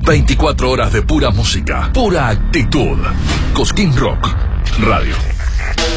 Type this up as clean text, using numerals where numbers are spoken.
24 horas de pura música, pura actitud. Cosquín Rock Radio.